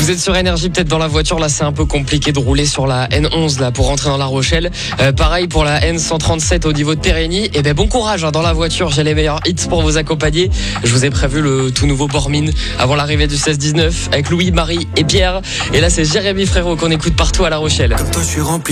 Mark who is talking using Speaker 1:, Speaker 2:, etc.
Speaker 1: Vous êtes sur Énergie, peut-être dans la voiture, là c'est un peu compliqué de rouler sur la N11 là pour rentrer dans La Rochelle. Pareil pour la N137 au niveau de Périgny. Et bon courage dans la voiture, j'ai les meilleurs hits pour vous accompagner. Je vous ai prévu le tout nouveau Bormine avant l'arrivée du 16-19 avec Louis, Marie et Pierre. Et là c'est Jérémy Frérot qu'on écoute partout à La Rochelle.
Speaker 2: Comme toi, je suis rempli.